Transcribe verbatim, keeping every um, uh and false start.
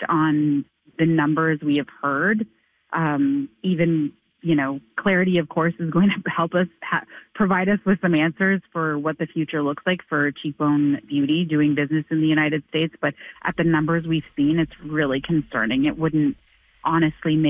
on the numbers we have heard, um, even, you know, clarity, of course, is going to help us ha- provide us with some answers for what the future looks like for Cheekbone Beauty doing business in the United States. But at the numbers we've seen, it's really concerning. It wouldn't honestly make